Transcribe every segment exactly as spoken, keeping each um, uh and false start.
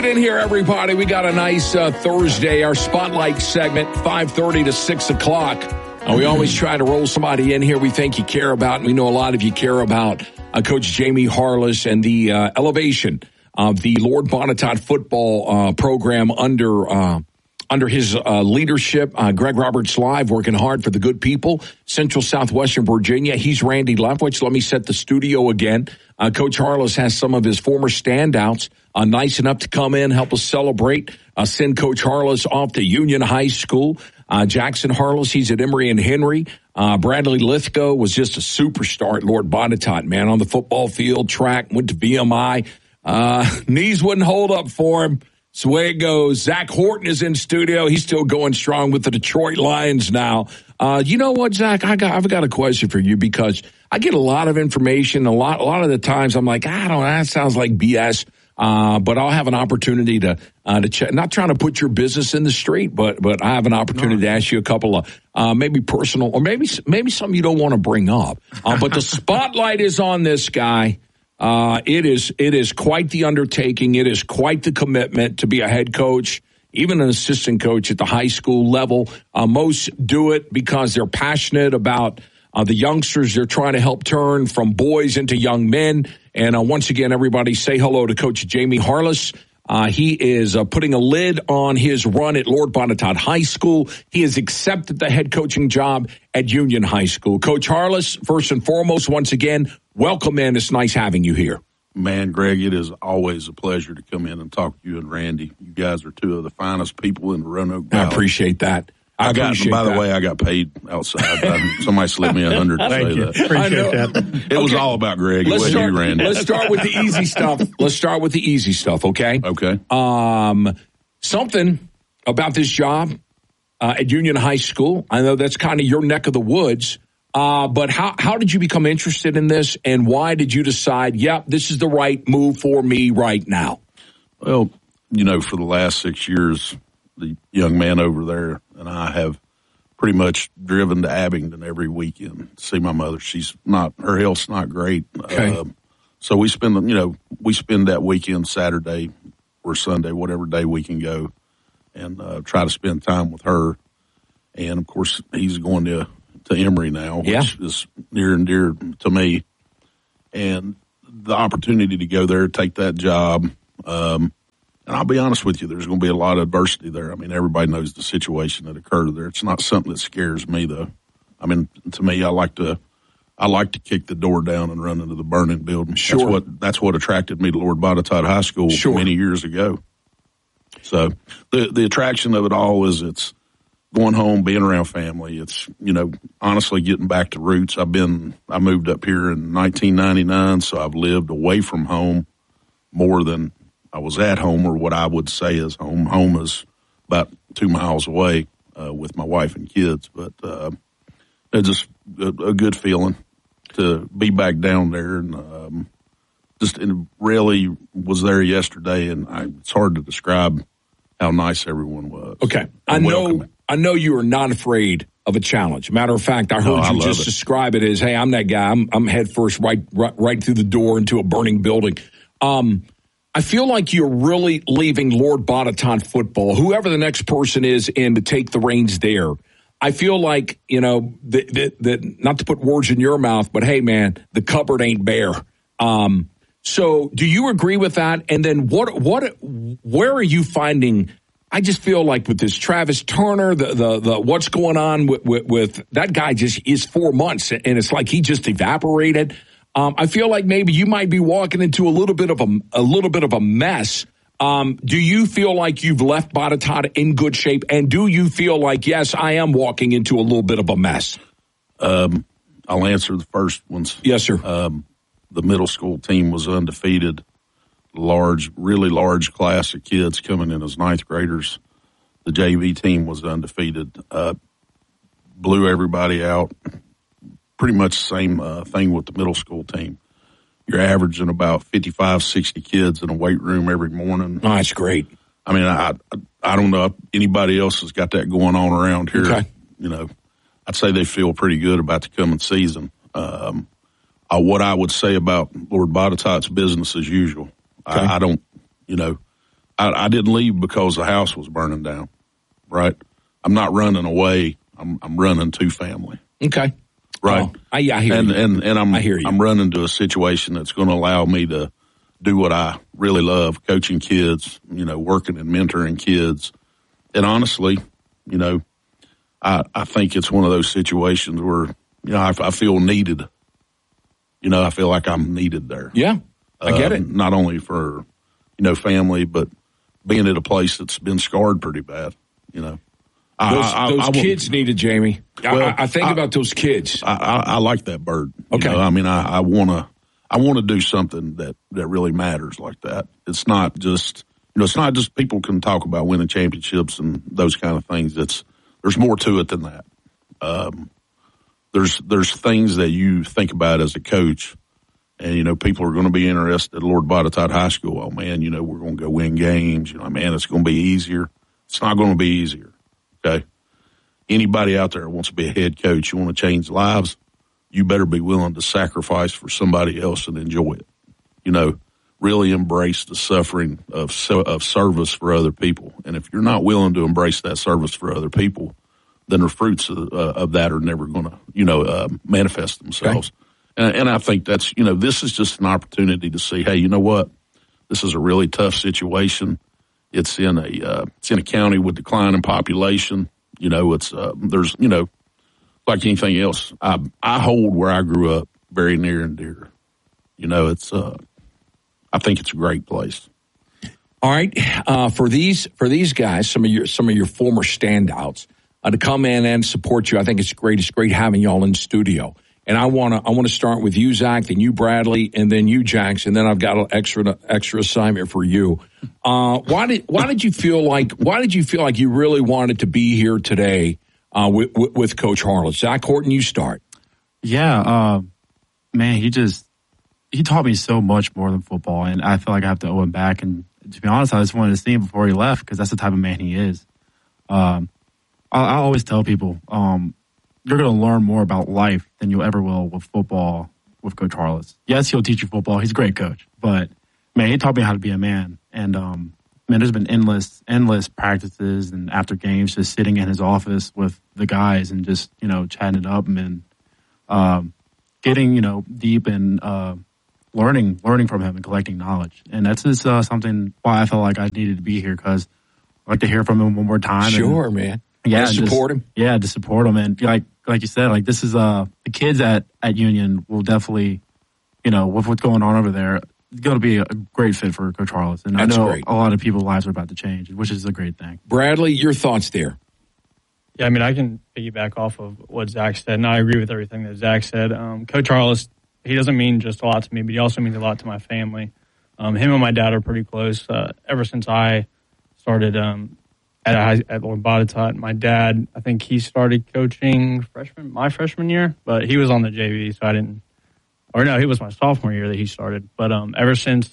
In here, everybody. We got a nice uh, Thursday, our Spotlight segment, five thirty to six o'clock. Uh, we always try to roll somebody in here we think you care about, and we know a lot of you care about uh, Coach Jamie Harless and the uh, elevation of the Lord Botetourt football uh, program under uh, under his uh, leadership. Uh, Greg Roberts Live, working hard for the good people, Central Southwestern Virginia. He's Randy Leftwich. Let me set the studio again. Uh, Coach Harless has some of his former standouts Uh, nice enough to come in, help us celebrate, uh, send Coach Harless off to Union High School. Uh, Jackson Harless, he's at Emory and Henry. Uh, Bradley Lithgow was just a superstar at Lord Botetourt, man, on the football field, track, went to V M I. Uh, knees wouldn't hold up for him. That's the way it goes. Zach Horton is in studio. He's still going strong with the Detroit Lions now. Uh, you know what, Zach? I got, I've got a question for you because I get a lot of information. A lot, a lot of the times I'm like, I don't know, that sounds like B S. Uh, but I'll have an opportunity to uh, to check. Not trying to put your business in the street, but but I have an opportunity no. to ask you a couple of uh, maybe personal or maybe maybe something you don't want to bring up. Uh, but the spotlight is on this guy. Uh, it is it is quite the undertaking. It is quite the commitment to be a head coach, even an assistant coach at the high school level. Uh, most do it because they're passionate about uh, the youngsters they're trying to help turn from boys into young men. And uh, once again, everybody say hello to Coach Jamie Harless. Uh, he is uh, putting a lid on his run at Lord Botetourt High School. He has accepted the head coaching job at Union High School. Coach Harless, first and foremost, once again, welcome in. It's nice having you here. Man, Greg, it is always a pleasure to come in and talk to you and Randy. You guys are two of the finest people in the Roanoke Valley. I appreciate that. I, I got. By that. the way, I got paid outside. Somebody slipped me a hundred to Thank say you. that. Appreciate that. It was okay. all about Greg. It let's wasn't start, you, Randy. Let's start with the easy stuff. Let's start with the easy stuff. Okay. Okay. Um, something about this job uh, at Union High School. I know that's kind of your neck of the woods. Uh, but how how did you become interested in this, and why did you decide, yep, this is the right move for me right now? Well, you know, for the last six years, the young man over there and I have pretty much driven to Abingdon every weekend to see my mother. She's not, her health's not great. Okay. Uh, so we spend, you know, we spend that weekend, Saturday or Sunday, whatever day we can go, and uh, try to spend time with her. And, of course, he's going to, to Emory now, which yeah. is near and dear to me. And the opportunity to go there, take that job, um, and I'll be honest with you, there's going to be a lot of adversity there. I mean, everybody knows the situation that occurred there. It's not something that scares me, though. I mean, to me, I like to, I like to kick the door down and run into the burning building. Sure. That's what that's what attracted me to Lord Botetourt High School sure. many years ago. So the the attraction of it all is it's going home, being around family. It's, you know, honestly getting back to roots. I've been, I moved up here in nineteen ninety-nine, so I've lived away from home more than I was at home, or what I would say is home. Home is about two miles away uh, with my wife and kids, but uh, it's just a, a good feeling to be back down there. And um, just and really was there yesterday, and I, it's hard to describe how nice everyone was. Okay, I know. I know you are not afraid of a challenge. Matter of fact, I heard no, I you just it. describe it as, "Hey, I'm that guy. I'm, I'm head first, right, right, right through the door into a burning building." Um, I feel like you're really leaving Lord Botetourt football, whoever the next person is in to take the reins there. I feel like, you know, that, that, that not to put words in your mouth, but hey, man, the cupboard ain't bare. Um, so do you agree with that? And then what, what, where are you finding, I just feel like with this Travis Turner, the, the, the what's going on with, with, with that guy just is four months and it's like he just evaporated. Um, I feel like maybe you might be walking into a little bit of a, a little bit of a mess. Um, do you feel like you've left Botetourt in good shape? And do you feel like, yes, I am walking into a little bit of a mess? Um, I'll answer the first ones. Yes, sir. Um, the middle school team was undefeated. Large, really large class of kids coming in as ninth graders. The J V team was undefeated. Uh, blew everybody out. Pretty much the same uh, thing with the middle school team. You're averaging about fifty-five, sixty kids in a weight room every morning. Oh, that's great. I mean, I I don't know if anybody else has got that going on around here. Okay. You know, I'd say they feel pretty good about the coming season. Um, uh, what I would say about Lord Botetourt's business as usual. Okay. I, I don't, you know, I, I didn't leave because the house was burning down, right? I'm not running away. I'm, I'm running to family. Okay. Right. Oh, I, I hear and, you. And, and I'm, I hear you. I'm running to a situation that's going to allow me to do what I really love, coaching kids, you know, working and mentoring kids. And honestly, you know, I, I think it's one of those situations where, you know, I, I feel needed. You know, I feel like I'm needed there. Yeah, I get it. Um, not only for, you know, family, but being at a place that's been scarred pretty bad, you know. Those, I, I, those I, kids I, needed, Jamie. Well, I, I think I, about those kids. I, I, I like that bird. Okay. You know? I mean, I, I want to I want to do something that, that really matters like that. It's not just, you know, it's not just people can talk about winning championships and those kind of things. It's, there's more to it than that. Um, there's, there's things that you think about as a coach, and, you know, people are going to be interested at Lord Botetourt High School. Oh, man, you know, we're going to go win games. You know, man, it's going to be easier. It's not going to be easier. Okay. Anybody out there who wants to be a head coach, you want to change lives, you better be willing to sacrifice for somebody else and enjoy it. You know, really embrace the suffering of of service for other people. And if you're not willing to embrace that service for other people, then the fruits of, uh, of that are never going to, you know, uh, manifest themselves. Okay. And, and I think that's, you know, this is just an opportunity to see, hey, you know what? This is a really tough situation. It's in a uh, it's in a county with declining population. You know, it's uh, there's you know, like anything else. I I hold where I grew up very near and dear. You know, it's uh, I think it's a great place. All right, uh, for these for these guys, some of your some of your former standouts uh, to come in and support you. I think it's great. It's great having y'all in studio. And I want to I want to start with you, Zach, then you, Bradley, and then you, Jax, and then I've got an extra extra assignment for you. Uh, why did why did you feel like why did you feel like you really wanted to be here today uh, with, with with Coach Harless? Zach Horton, you start. Yeah, uh, man, he just he taught me so much more than football, and I feel like I have to owe him back. And to be honest, I just wanted to see him before he left because that's the type of man he is. Um, I, I always tell people. Um, You're going to learn more about life than you ever will with football with Coach Harless. Yes, he'll teach you football. He's a great coach. But, man, he taught me how to be a man. And, um, man, there's been endless, endless practices and after games just sitting in his office with the guys and just, you know, chatting it up and um, getting, you know, deep and uh, learning learning from him and collecting knowledge. And that's just uh, something why I felt like I needed to be here because I'd like to hear from him one more time. Sure, and, man. Yeah, to support just, him. Yeah, to support him, and like like you said, like this is uh the kids at, at Union will definitely, you know, with what's going on over there, it's going to be a great fit for Coach Harless, and That's I know great. a lot of people's lives are about to change, which is a great thing. Bradley, your thoughts there? Yeah, I mean, I can piggyback off of what Zach said, and I agree with everything that Zach said. Um, Coach Harless, he doesn't mean just a lot to me, but he also means a lot to my family. Um, him and my dad are pretty close. Uh, ever since I started. Um, At, a, at Lord Botetourt, my dad, I think he started coaching freshman, my freshman year, but he was on the J V, so I didn't. Or no, it was my sophomore year that he started. But um, ever since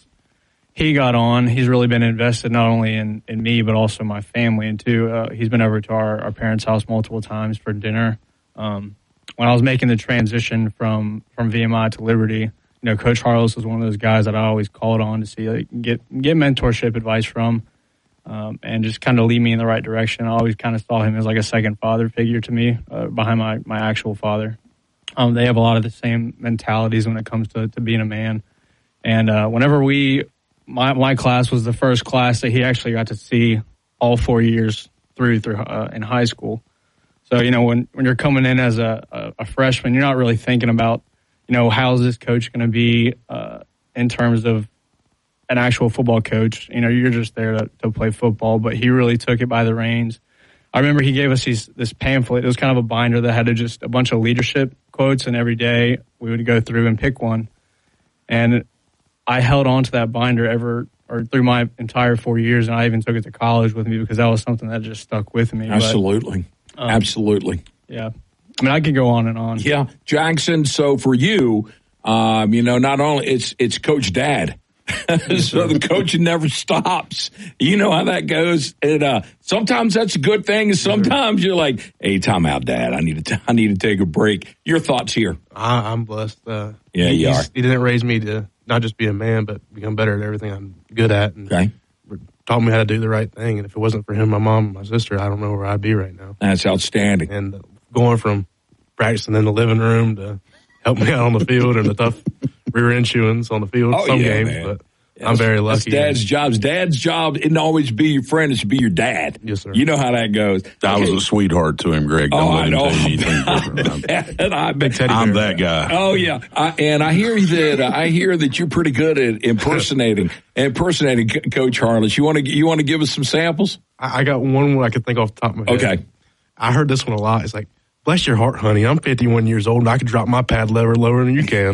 he got on, he's really been invested not only in, in me but also my family. And too, uh, he's been over to our, our parents' house multiple times for dinner. Um, when I was making the transition from from V M I to Liberty, you know, Coach Harless was one of those guys that I always called on to see like, get get mentorship advice from. Um, and just kind of lead me in the right direction. I always kind of saw him as like a second father figure to me uh, behind my, my actual father. Um, they have a lot of the same mentalities when it comes to, to being a man. And uh, whenever we, my, my class was the first class that he actually got to see all four years through through uh, in high school. So, you know, when, when you're coming in as a, a, a freshman, you're not really thinking about, you know, how's this coach going to be uh, in terms of an actual football coach. You know, you're just there to, to play football, but he really took it by the reins. I remember he gave us these, this pamphlet. It was kind of a binder that had to just a bunch of leadership quotes, and every day we would go through and pick one. And I held on to that binder ever or through my entire four years, and I even took it to college with me because that was something that just stuck with me. Absolutely. But, um, Absolutely. Yeah. I mean, I could go on and on. Yeah. Jackson, so for you, um, you know, not only it's it's Coach Dad. So the coaching never stops. You know how that goes. And uh, sometimes that's a good thing. And sometimes you're like, hey, time out, Dad. I need to t- I need to take a break. Your thoughts here? I, I'm blessed. Uh, yeah, he, you are. He didn't raise me to not just be a man, but become better at everything I'm good at. And okay. We're taught me how to do the right thing. And if it wasn't for him, my mom, and my sister, I don't know where I'd be right now. That's outstanding. And uh, going from practicing in the living room to help me out on the field and the tough rear end chewings on the field oh, some yeah, games, man. but Yeah, I'm very lucky. That's dad's job. Dad's job isn't always be your friend. It should be your dad. Yes, sir. You know how that goes. I okay. was a sweetheart to him, Greg. Don't oh, let I him know. tell you anything different. and I, Big teddy I'm bear. that guy. Oh yeah, I, and I hear that. Uh, I hear that you're pretty good at impersonating impersonating C- Coach Harless. You want to you want to give us some samples? I, I got one where I could think off the top of my head. Okay. I heard this one a lot. It's like, bless your heart, honey. I'm fifty-one years old and I can drop my pad lever lower than you can.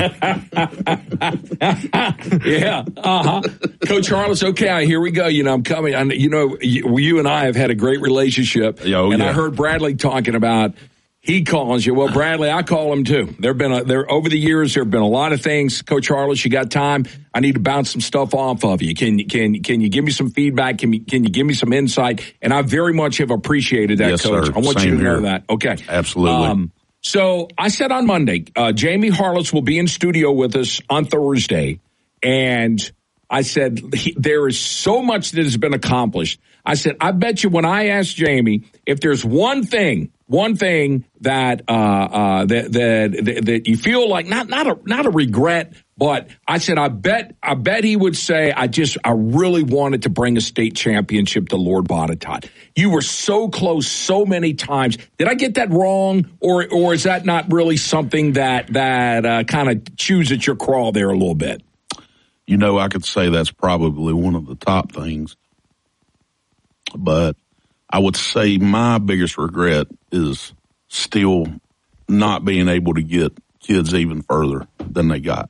yeah. Uh huh. Coach Harless. Okay, here we go. You know, I'm coming. I, you know, you, you and I have had a great relationship. Oh, and yeah. I heard Bradley talking about. He calls you. Well, Bradley, I call him too. There've been a, there over the years. There have been a lot of things. Coach Harless, you got time? I need to bounce some stuff off of you. Can can can you give me some feedback? Can you, can you give me some insight? And I very much have appreciated that, yes, Coach. Sir. I want Same you to here. know that. Okay, Absolutely. Um, so I said on Monday, uh, Jamie Harless will be in studio with us on Thursday, and I said he, there is so much that has been accomplished. I said, I bet you when I asked Jamie if there's one thing, one thing that uh, uh, that, that that you feel like not not a not a regret, but I said I bet I bet he would say I just I really wanted to bring a state championship to Lord Botetourt. You were so close so many times. Did I get that wrong, or or is that not really something that that uh, kind of chews at your craw there a little bit? You know, I could say that's probably one of the top things. But I would say my biggest regret is still not being able to get kids even further than they got.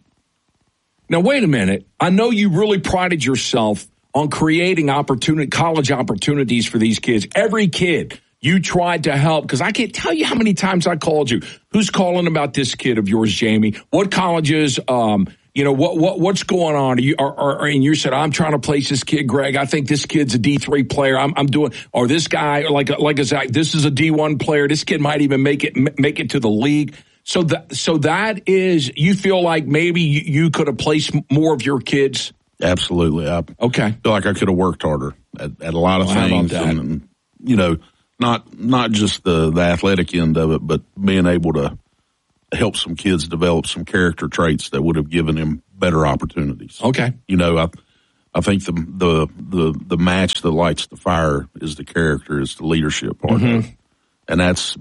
Now, wait a minute. I know you really prided yourself on creating opportunity, college opportunities for these kids. Every kid you tried to help, because I can't tell you how many times I called you. Who's calling about this kid of yours, Jamie? What colleges, um, you know, what what what's going on? Are you, are, are, and you said, I'm trying to place this kid, Greg. I think this kid's a D three player. I'm, I'm doing, or this guy, like like a Zach, this is a D one player. This kid might even make it make it to the league. So that so that is, you feel like maybe you, you could have placed more of your kids. Absolutely. I Okay. feel like I could have worked harder at, at a lot of Well, how about things. that? And, and, you know, not not just the, the athletic end of it, but being able to help some kids develop some character traits that would have given them better opportunities. Okay. You know, I I think the the the, the match that lights the fire is the character, is the leadership part Mm-hmm. of it. And that's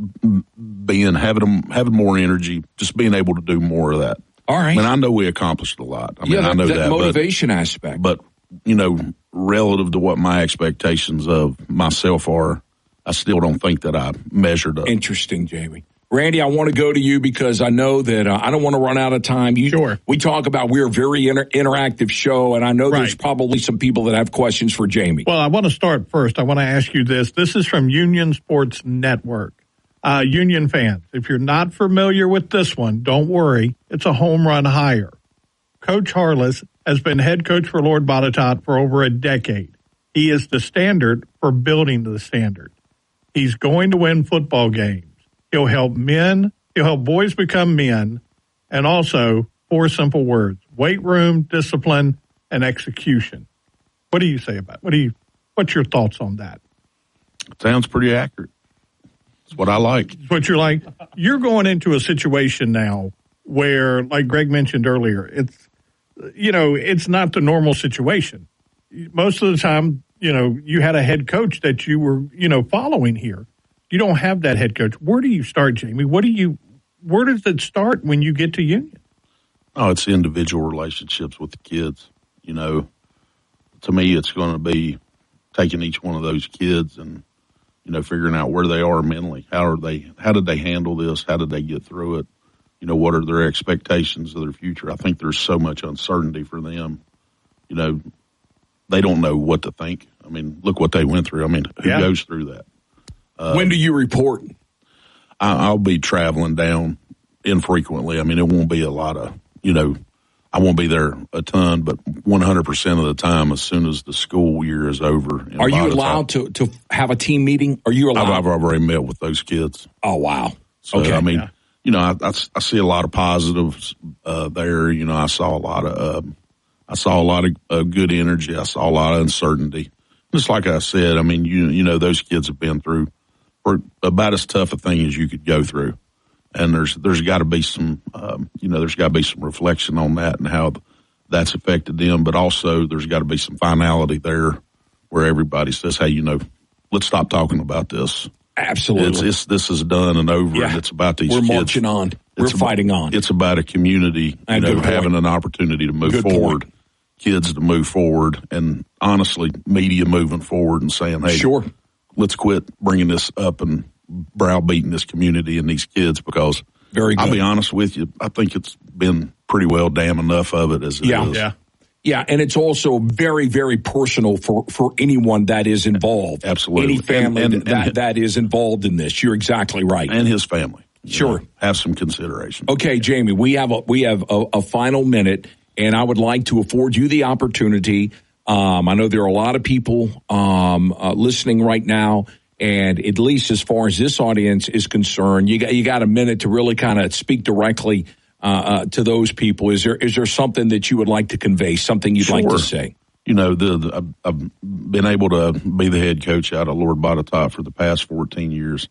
being having them having more energy, just being able to do more of that. All right. I mean, I know we accomplished a lot. I mean, yeah, that, I know that, that, motivation aspect. but, but you know, relative to what my expectations of myself are, I still don't think that I measured up. Interesting, Jamie. Randy, I want to go to you because I know that uh, I don't want to run out of time. You, Sure. We talk about we're a very inter- interactive show, and I know there's Right. probably some people that have questions for Jamie. Well, I want to start first. I want to ask you this. This is from Union Sports Network. Uh, Union fans, if you're not familiar with this one, don't worry. It's a home run hire. Coach Harless has been head coach for Lord Botetourt for over a decade. He is the standard for building the standard. He's going to win football games. He'll help men. He'll help boys become men. And also, four simple words: weight room, discipline, and execution. What do you say about it? What do you, what's your thoughts on that? Sounds pretty accurate. It's what I like. It's what you're like. You're going into a situation now where, like Greg mentioned earlier, it's, you know, it's not the normal situation. Most of the time, you know, you had a head coach that you were, you know, following here. You don't have that head coach. Where do you start, Jamie? What do you, where does it start when you get to Union? Oh, it's individual relationships with the kids. You know, to me, it's going to be taking each one of those kids and, you know, figuring out where they are mentally. How are they, how did they handle this? How did they get through it? You know, what are their expectations of their future? I think there's so much uncertainty for them. You know, they don't know what to think. I mean, look what they went through. I mean, who Yeah. goes through that? Uh, when do you report? I, I'll be traveling down infrequently. I mean, it won't be a lot of, you know, I won't be there a ton, but one hundred percent of the time, as soon as the school year is over. Are you allowed to, to have a team meeting? Are you allowed? I've, I've already met with those kids. Oh, wow. So, Okay. I mean, Yeah. you know, I, I, I see a lot of positives uh, there. You know, I saw a lot of, uh, I saw a lot of uh, good energy. I saw a lot of uncertainty. Just like I said, I mean, you you know, those kids have been through for about as tough a thing as you could go through. And there's there's got to be some, um, you know, there's got to be some reflection on that and how that's affected them. But also there's got to be some finality there where everybody says, hey, you know, let's stop talking about this. Absolutely. It's, it's, this is done and over, yeah. and it's about these We're kids. We're marching on. We're it's fighting about, on. It's about a community, you know, having an opportunity to move Good forward, point. Kids to move forward, and honestly, media moving forward and saying, hey, sure. let's quit bringing this up and browbeating this community and these kids, because Very good. I'll be honest with you, I think it's been pretty well damn enough of it as it yeah. is. Yeah. Yeah, and it's also very, very personal for, for anyone that is involved. Absolutely. Any family and, and, that, and, that is involved in this. You're exactly right. And his family. Sure. Know, have some consideration. Okay, Jamie, we have a, we have a, a final minute, and I would like to afford you the opportunity. Um, I know there are a lot of people um, uh, listening right now, and at least as far as this audience is concerned, you got you got a minute to really kind of speak directly uh, uh, to those people. Is there is there something that you would like to convey, something you'd Sure. like to say? You know, the, the I've, I've been able to be the head coach out of Lord Botetourt for the past fourteen years.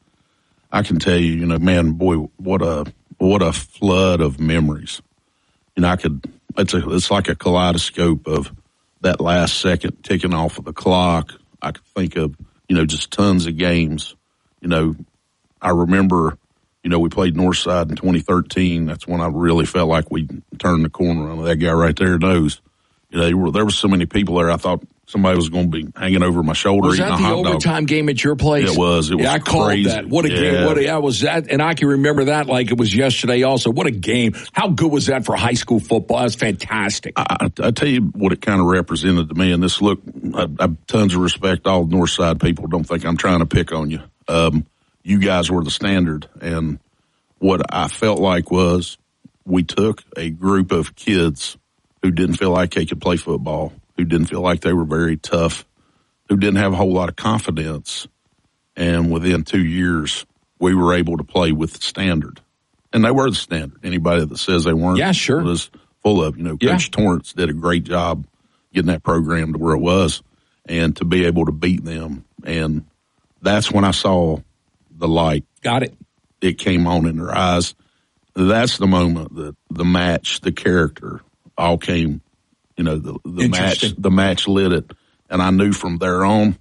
I can tell you, you know, man, boy, what a what a flood of memories. You know, I could. It's a it's like a kaleidoscope of that last second ticking off of the clock. I could think of, you know, just tons of games. You know, I remember, you know, we played Northside in twenty thirteen. That's when I really felt like we turned the corner on. That guy right there knows. You know, there were, there were so many people there. I thought somebody was going to be hanging over my shoulder. Was eating that a the hot overtime dog. game at your place? It was. It was yeah, I called crazy. that. What a yeah. game! What a, yeah, was that? And I can remember that like it was yesterday. Also, what a game! How good was that for high school football? That was fantastic. I, I tell you what it kind of represented to me. And this look, I, I have tons of respect. All Northside people, don't think I'm trying to pick on you. Um, you guys were the standard, and what I felt like was we took a group of kids who didn't feel like they could play football, who didn't feel like they were very tough, who didn't have a whole lot of confidence. And within two years, we were able to play with the standard. And they were the standard. Anybody that says they weren't yeah, sure. was full of, you know, Coach Yeah. Torrance did a great job getting that program to where it was, and to be able to beat them. And that's when I saw the light. Got it. It came on in their eyes. That's the moment that the match, the character all came, you know, the, the match, the match lit it. And I knew from there on,